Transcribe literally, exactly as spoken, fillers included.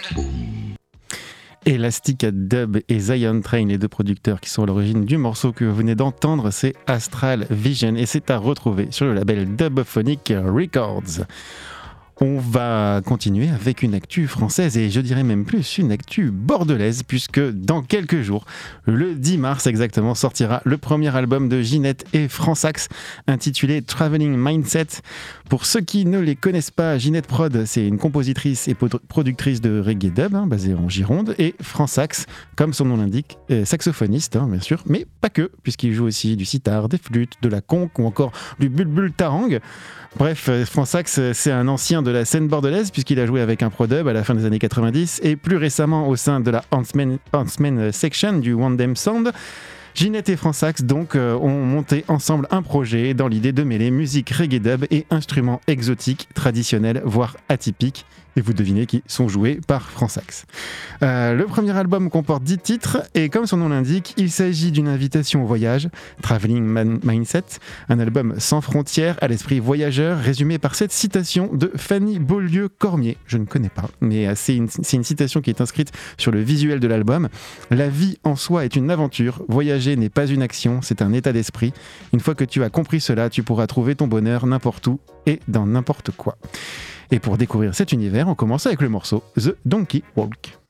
Elastica Dub et Zion Train, les deux producteurs qui sont à l'origine du morceau que vous venez d'entendre, c'est Astral Vision et c'est à retrouver sur le label Dubphonic Records. On va continuer avec une actu française et je dirais même plus une actu bordelaise puisque dans quelques jours, le dix mars exactement, sortira le premier album de Ginette et Fransax intitulé Traveling Mindset. Pour ceux qui ne les connaissent pas, Ginette Prod, c'est une compositrice et productrice de reggae dub hein, basée en Gironde, et Fransax, comme son nom l'indique, est saxophoniste hein, bien sûr, mais pas que, puisqu'il joue aussi du sitar, des flûtes, de la conque ou encore du bulbul tarang. Bref, Fransax, c'est un ancien de la scène bordelaise puisqu'il a joué avec un pro-dub à la fin des années quatre-vingt-dix et plus récemment au sein de la Huntsman, Huntsman Section du Wandem Sound. Ginette et Fransax donc euh, ont monté ensemble un projet dans l'idée de mêler musique reggae dub et instruments exotiques, traditionnels, voire atypiques. Et vous devinez qui sont joués par Fransax. Euh, le premier album comporte dix titres et comme son nom l'indique, il s'agit d'une invitation au voyage, Traveling Man- Mindset, un album sans frontières, à l'esprit voyageur, résumé par cette citation de Fanny Beaulieu-Cormier. Je ne connais pas, mais c'est une, c'est une citation qui est inscrite sur le visuel de l'album. La vie en soi est une aventure, voyager n'est pas une action, c'est un état d'esprit. Une fois que tu as compris cela, tu pourras trouver ton bonheur n'importe où et dans n'importe quoi. Et pour découvrir cet univers, on commence avec le morceau The Donkey Walk.